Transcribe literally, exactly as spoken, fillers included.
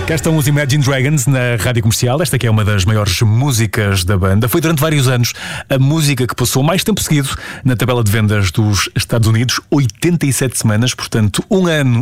Cá estão os Imagine Dragons na Rádio Comercial. Esta que é uma das maiores músicas da banda. Foi durante vários anos a música que passou mais tempo seguido na tabela de vendas dos Estados Unidos, oitenta e sete semanas, portanto um ano